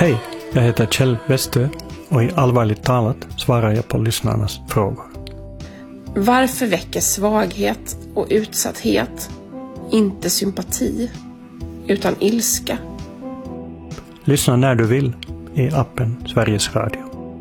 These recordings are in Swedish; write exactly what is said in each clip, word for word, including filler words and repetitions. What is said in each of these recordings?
Hej, jag heter Kjell Westö och i Allvarligt talat svarar jag på lyssnarnas frågor. Varför väcker svaghet och utsatthet inte sympati utan ilska? Lyssna när du vill i appen Sveriges Radio.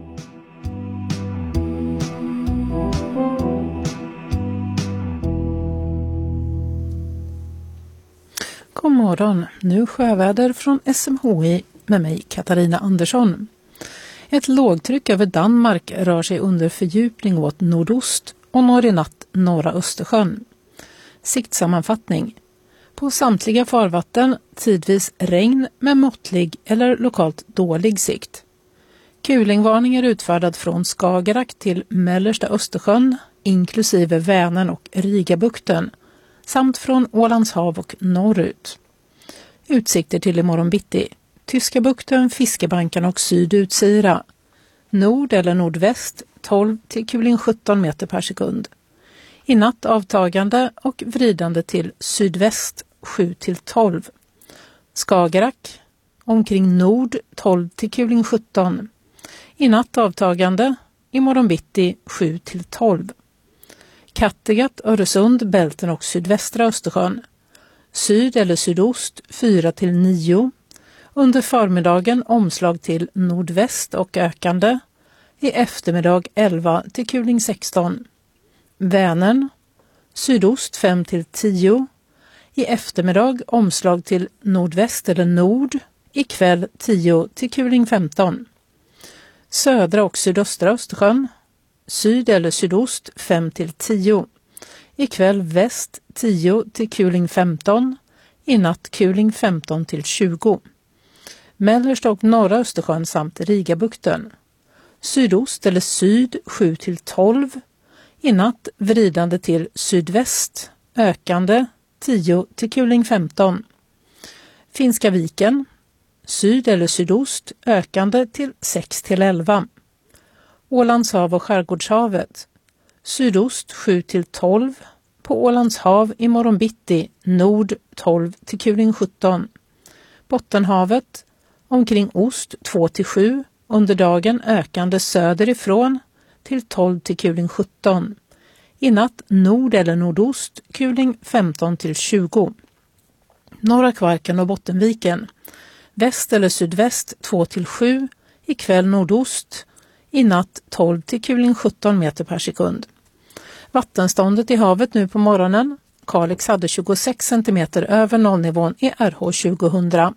God morgon, nu sjöväder från S M H I med mig Katarina Andersson. Ett lågtryck över Danmark rör sig under fördjupning åt nordost och når i natt norra Östersjön. Siktsammanfattning. På samtliga farvatten tidvis regn med måttlig eller lokalt dålig sikt. Kulingvarning är utfärdad från Skagerrak till mellersta Östersjön inklusive Vänern och Rigabukten samt från Ålands hav och norrut. Utsikter till imorgon bitti. Tyska bukten, Fiskebanken och Sydutsira. Nord eller nordväst tolv till kuling sjutton meter per sekund. I natt avtagande och vridande till sydväst sju till tolv. Skagerrak omkring nord tolv till kuling sjutton. I natt avtagande, imorgon bitti sju till tolv. Kattegatt, Öresund, Bälten och sydvästra Östersjön. Syd eller sydost fyra till nio. Under förmiddagen omslag till nordväst och ökande. I eftermiddag elva till kuling sexton. Vänern, sydost fem till tio. I eftermiddag omslag till nordväst eller nord. I kväll tio till kuling femton. Södra och sydöstra Östersjön. Syd eller sydost fem till tio. I kväll väst tio till kuling femton. I natt kuling femton till tjugo. Mellersta och norra Östersjön samt Rigabukten. Sydost eller syd sju till tolv. I natt vridande till sydväst. Ökande tio till kuling femton. Finska viken. Syd eller sydost ökande till sex till elva. Ålands hav och Skärgårdshavet. Sydost sju till tolv. På Ålands hav imorgon bitti nord tolv till kuling sjutton. Bottenhavet omkring ost två till sju. Under dagen ökande söderifrån till tolv till kuling sjutton. I natt nord eller nordost kuling femton till tjugo. Norra Kvarken och Bottenviken. Väst eller sydväst två till sju. I kväll nordost. I natt tolv till kuling sjutton meter per sekund. Vattenståndet i havet nu på morgonen. Kalix hade tjugosex centimeter över nollnivån i R H tjugohundra.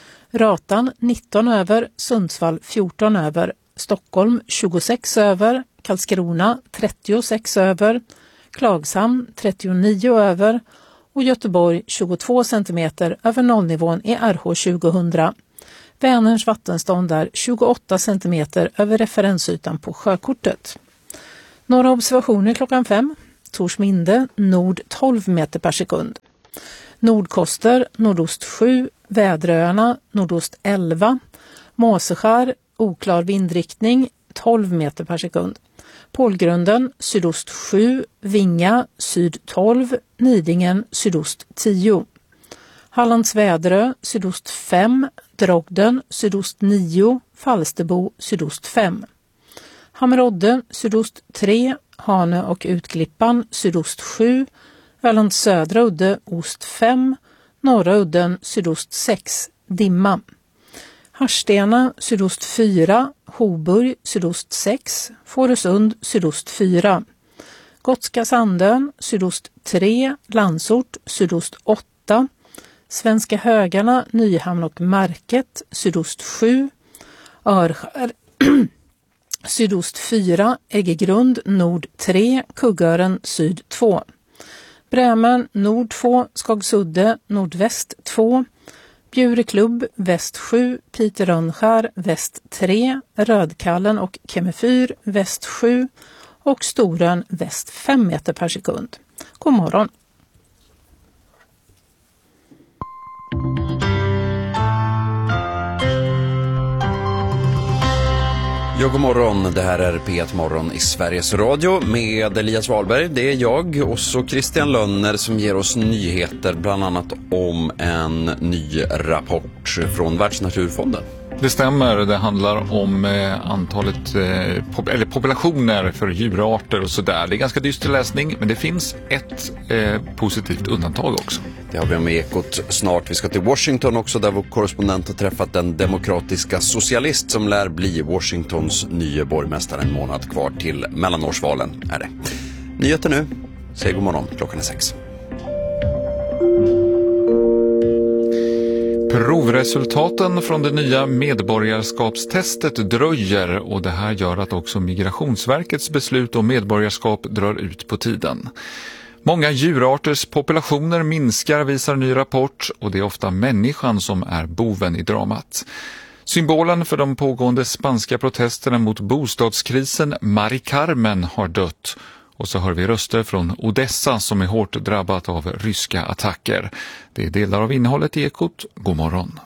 Ratan nitton över, Sundsvall fjorton över, Stockholm tjugosex över, Karlskrona trettiosex över, Klagshamn trettionio över och Göteborg tjugotvå centimeter över nollnivån i R H tjugohundra. Vänerns vattenstånd är tjugoåtta centimeter över referensytan på sjökortet. Några observationer klockan fem. Torsminde, nord tolv meter per sekund. Nordkoster, nordost sju. Väderöarna, nordost elva. Måseskär, oklar vindriktning, tolv meter per sekund. Pålgrunden, sydost sju. Vinga, syd tolv. Nidingen, sydost tio. Hallands Väderö, sydost fem. Drogden, sydost nio. Falsterbo, sydost fem. Hammerodde, sydost tre. Hane och Utklippan, sydost sju. Ölands södra udde, ost fem. Norra udden, sydost sex. Dimma. Harstena, sydost fyra. Hoburg, sydost sex. Fårösund, sydost fyra. Gotska Sandön, sydost tre. Landsort, sydost åtta. Svenska Högarna, Nyhamn och Market, sydost sju. Örskär, sydost fyra. Äggegrund, nord tre. Kuggören, syd två. Brämen, nord två. Skagsudde, nordväst två. Bjureklubb, väst sju. Piterönskär, väst tre. Rödkallen och Kemefyr, väst sju. Och Storön, väst fem meter per sekund. God morgon. Ja, god morgon. Det här är P ett morgon i Sveriges Radio med Elias Wahlberg. Det är jag och så Christian Lönner som ger oss nyheter bland annat om en ny rapport från Världsnaturfonden. Det stämmer, det handlar om eh, antalet eh, pop- eller populationer för djurarter och sådär. Det är ganska dyster läsning, men det finns ett eh, positivt undantag också. Det har vi om Ekot snart. Vi ska till Washington också, där vår korrespondent har träffat den demokratiska socialist som lär bli Washingtons nya borgmästare. En månad kvar till mellanårsvalen är det. Nyheter nu. Säg god morgon, klockan är sex. Provresultaten från det nya medborgarskapstestet dröjer och det här gör att också Migrationsverkets beslut om medborgarskap drar ut på tiden. Många djurarters populationer minskar, visar ny rapport, och det är ofta människan som är boven i dramat. Symbolen för de pågående spanska protesterna mot bostadskrisen, Mari Carmen, har dött. Och så hör vi röster från Odessa som är hårt drabbat av ryska attacker. Det är delar av innehållet i Ekot. God morgon.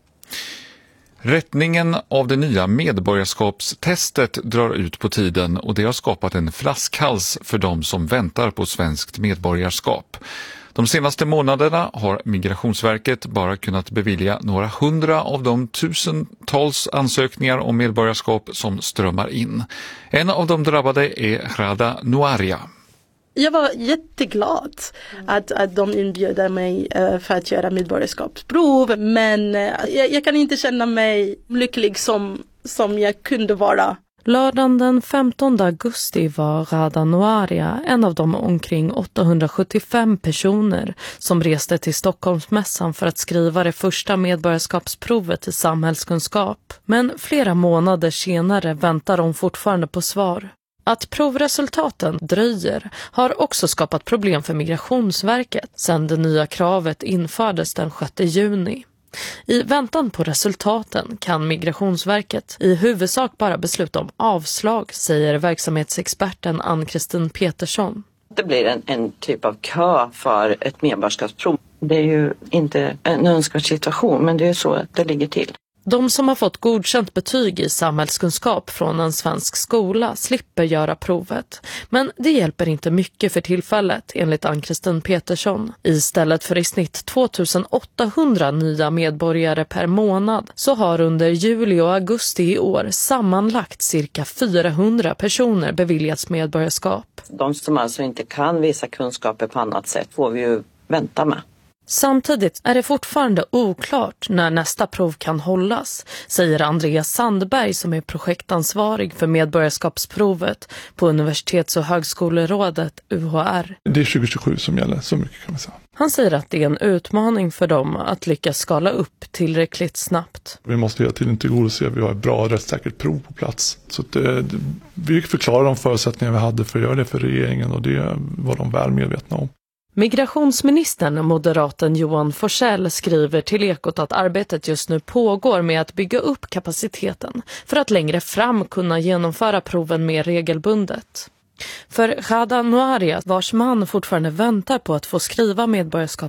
Rättningen av det nya medborgarskapstestet drar ut på tiden och det har skapat en flaskhals för de som väntar på svenskt medborgarskap. De senaste månaderna har Migrationsverket bara kunnat bevilja några hundra av de tusentals ansökningar om medborgarskap som strömmar in. En av de drabbade är Rada Nuaria. Jag var jätteglad att, att de inbjöd mig uh, för att göra medborgarskapsprov, men uh, jag, jag kan inte känna mig lycklig som, som jag kunde vara. Lördagen den femtonde augusti var Rada Nuaria en av de omkring åttahundrasjuttiofem personer som reste till Stockholmsmässan för att skriva det första medborgarskapsprovet i samhällskunskap. Men flera månader senare väntar de fortfarande på svar. Att provresultaten dröjer har också skapat problem för Migrationsverket sedan det nya kravet infördes den sjätte juni. I väntan på resultaten kan Migrationsverket i huvudsak bara besluta om avslag, säger verksamhetsexperten Ann-Kristin Petersson. Det blir en, en typ av kö för ett medborgarskapsprov. Det är ju inte en önskvärd situation, men det är så att det ligger till. De som har fått godkänt betyg i samhällskunskap från en svensk skola slipper göra provet. Men det hjälper inte mycket för tillfället, enligt Ann-Kristin Petersson. Istället för i snitt tvåtusen åttahundra nya medborgare per månad så har under juli och augusti i år sammanlagt cirka fyrahundra personer beviljats medborgarskap. De som alltså inte kan visa kunskaper på annat sätt får vi ju vänta med. Samtidigt är det fortfarande oklart när nästa prov kan hållas, säger Andreas Sandberg som är projektansvarig för medborgarskapsprovet på Universitets- och högskolerådet U H R. Det är tjugo tjugosju som gäller, så mycket kan man säga. Han säger att det är en utmaning för dem att lyckas skala upp tillräckligt snabbt. Vi måste hela tiden tillgodose att vi har ett bra och rättssäkert prov på plats. Så att det, vi förklarar de förutsättningar vi hade för att göra det för regeringen och det var de väl medvetna om. Migrationsministern, moderaten Johan Forsell, skriver till Ekot att arbetet just nu pågår med att bygga upp kapaciteten för att längre fram kunna genomföra proven mer regelbundet. För Rada Nuaria, vars man fortfarande väntar på att få skriva medborgarskap,